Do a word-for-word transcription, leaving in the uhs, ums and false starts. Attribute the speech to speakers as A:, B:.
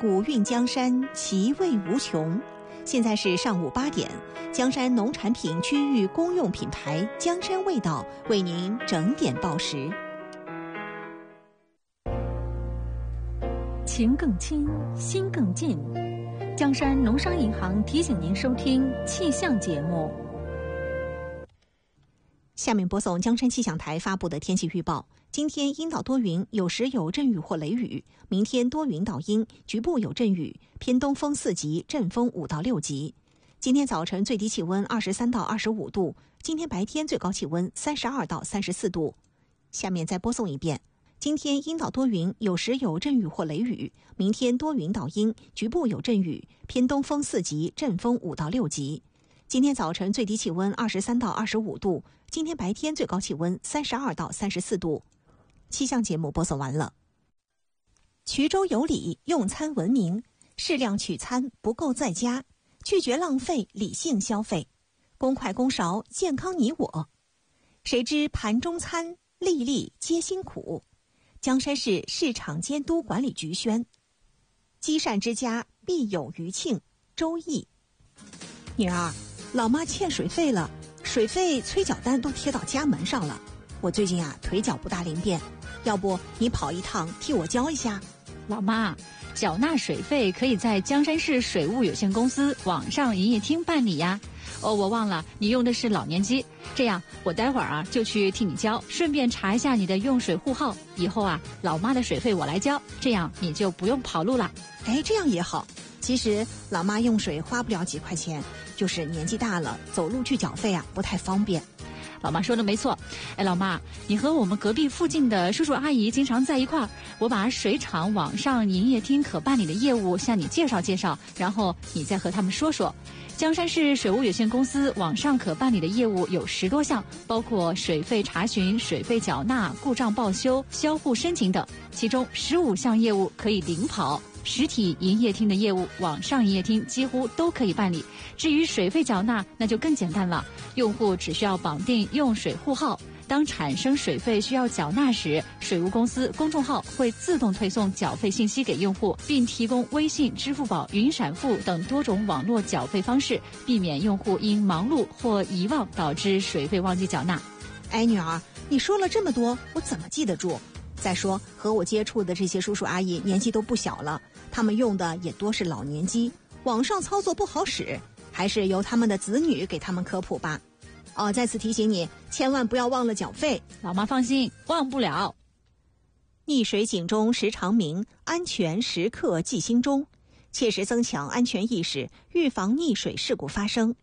A: 古韵江山，其味无穷。现在是上午八点，江山农产品区域公用品牌江山味道为您整点报时。
B: 情更亲，心更近。江山农商银行提醒您收听气象节目。
A: 下面播送江山气象台发布的天气预报。今天阴到多云，有时有阵雨或雷雨。明天多云到阴，局部有阵雨，偏东风四级，阵风五到六级。今天早晨最低气温二十三到二十五度，今天白天最高气温三十二到三十四度。下面再播送一遍。今天阴到多云，有时有阵雨或雷雨。明天多云到阴，局部有阵雨，偏东风四级，阵风五到六级。今天早晨最低气温二十三到二十五度，今天白天最高气温三十二到三十四度。气象节目播送完了。衢州有礼，用餐文明，适量取餐，不够在家，拒绝浪费，理性消费，公筷公勺，健康你我。谁知盘中餐，粒粒皆辛苦。江山市市场监督管理局宣。积善之家必有余庆。周易。女儿，老妈欠水费了，水费催缴单都贴到家门上了。我最近啊腿脚不大灵便，要不你跑一趟替我交一下？
B: 老妈，缴纳水费可以在江山市水务有限公司网上营业厅办理呀。哦，我忘了你用的是老年机，这样我待会儿啊就去替你交，顺便查一下你的用水户号。以后啊，老妈的水费我来交，这样你就不用跑路了。
A: 哎，这样也好。其实老妈用水花不了几块钱，就是年纪大了，走路去缴费啊不太方便。
B: 老妈说的没错。哎，老妈，你和我们隔壁附近的叔叔阿姨经常在一块儿，我把水厂网上营业厅可办理的业务向你介绍介绍，然后你再和他们说说。江山市水务有限公司网上可办理的业务有十多项，包括水费查询、水费缴纳、故障报修、销户申请等，其中十五项业务可以零跑。实体营业厅的业务，网上营业厅几乎都可以办理。至于水费缴纳，那就更简单了，用户只需要绑定用水户号，当产生水费需要缴纳时，水务公司公众号会自动推送缴费信息给用户，并提供微信、支付宝、云闪付等多种网络缴费方式，避免用户因忙碌或遗忘导致水费忘记缴纳。
A: 哎，女儿，你说了这么多，我怎么记得住？再说和我接触的这些叔叔阿姨年纪都不小了，他们用的也多是老年机，网上操作不好使，还是由他们的子女给他们科普吧。哦，再次提醒你，千万不要忘了缴费。
B: 老妈放心，忘不了。
A: 溺水警钟时常鸣，安全时刻记心中。切实增强安全意识，预防溺水事故发生。